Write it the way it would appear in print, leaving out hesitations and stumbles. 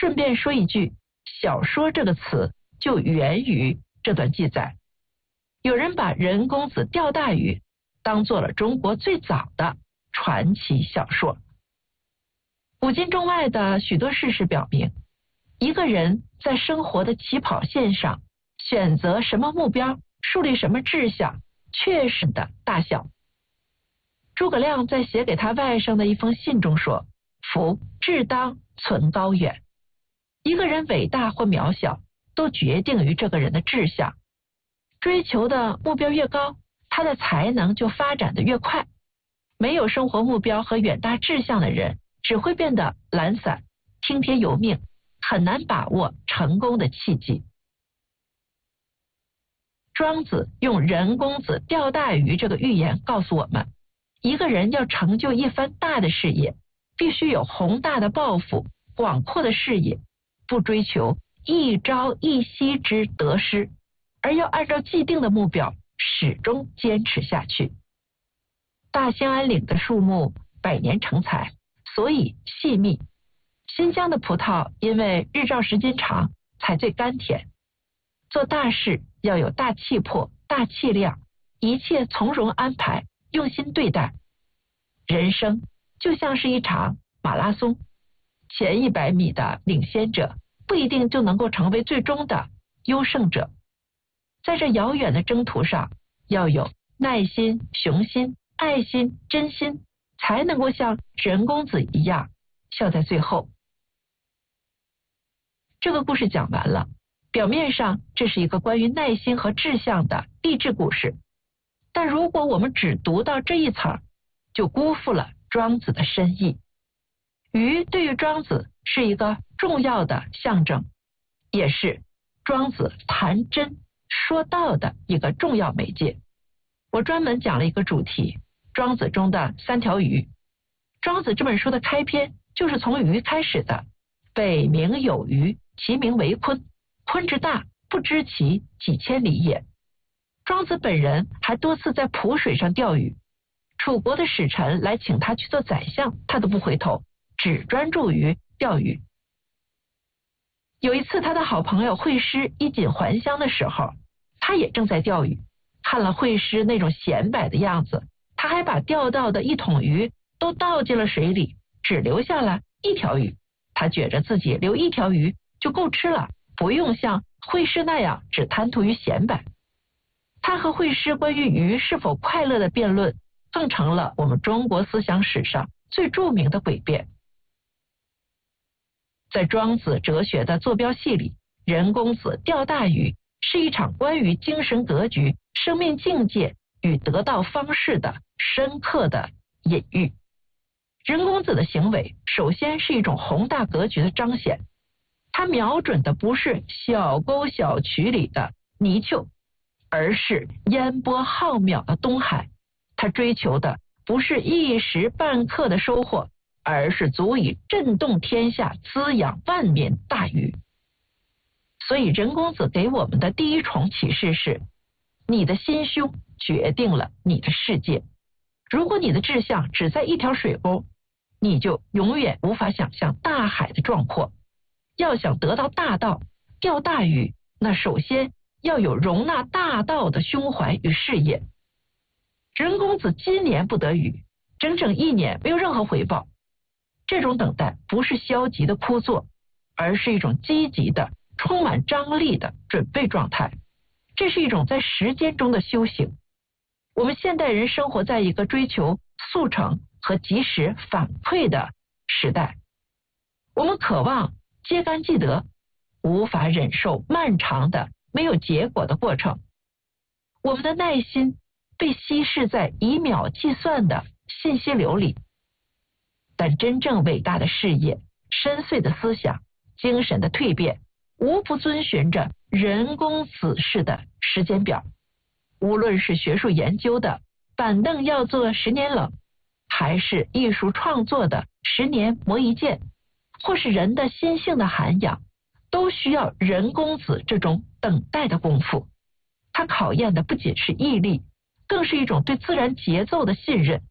顺便说一句，小说这个词就源于这段记载。有人把任公子钓大鱼当做了中国最早的传奇小说。古今中外的许多事实表明，一个人在生活的起跑线上选择什么目标，树立什么志向，确实的大小。诸葛亮在写给他外甥的一封信中说：夫志当存高远。一个人伟大或渺小，都决定于这个人的志向。追求的目标越高，他的才能就发展得越快。没有生活目标和远大志向的人，只会变得懒散、听天由命，很难把握成功的契机。庄子用任公子钓大鱼这个寓言告诉我们，一个人要成就一番大的事业，必须有宏大的抱负、广阔的视野，不追求一朝一夕之得失，而要按照既定的目标始终坚持下去。大兴安岭的树木百年成材，所以细密。新疆的葡萄因为日照时间长，才最甘甜。做大事要有大气魄、大气量，一切从容安排，用心对待。人生就像是一场马拉松，前100米的领先者不一定就能够成为最终的优胜者。在这遥远的征途上，要有耐心、雄心、爱心、真心，才能够像任公子一样笑在最后。这个故事讲完了，表面上这是一个关于耐心和志向的励志故事，但如果我们只读到这一层，就辜负了庄子的深意。鱼对于庄子是一个重要的象征，也是庄子谈真说道的一个重要媒介。我专门讲了一个主题，庄子中的3条鱼。庄子这本书的开篇就是从鱼开始的。北冥有鱼，其名为鲲，鲲之大，不知其几千里也。庄子本人还多次在濮水上钓鱼，楚国的使臣来请他去做宰相，他都不回头，只专注于钓鱼。有一次他的好朋友惠施衣锦还乡的时候，他也正在钓鱼，看了惠施那种显摆的样子，他还把钓到的1桶鱼都倒进了水里，只留下了1条鱼。他觉着自己留1条鱼就够吃了，不用像惠施那样只贪图于显摆。他和惠施关于鱼是否快乐的辩论，更成了我们中国思想史上最著名的诡辩。在庄子哲学的坐标系里，任公子钓大鱼是一场关于精神格局、生命境界与得道方式的深刻的隐喻。任公子的行为首先是一种宏大格局的彰显，他瞄准的不是小沟小渠里的泥鳅，而是烟波浩渺的东海。他追求的不是一时半刻的收获，而是足以震动天下、滋养万民大鱼。所以任公子给我们的第一重启示是，你的心胸决定了你的世界。如果你的志向只在一条水沟，你就永远无法想象大海的壮阔。要想得到大道，钓大鱼，那首先要有容纳大道的胸怀与事业。任公子今年不得鱼，整整1年没有任何回报。这种等待不是消极的枯坐，而是一种积极的、充满张力的准备状态。这是一种在时间中的修行。我们现代人生活在一个追求速成和及时反馈的时代，我们渴望揭竿即得，无法忍受漫长的没有结果的过程。我们的耐心被稀释在以秒计算的信息流里。但真正伟大的事业、深邃的思想、精神的蜕变，无不遵循着任公子式的时间表。无论是学术研究的板凳要做10年冷，还是艺术创作的10年磨一剑，或是人的心性的涵养，都需要任公子这种等待的功夫。它考验的不仅是毅力，更是一种对自然节奏的信任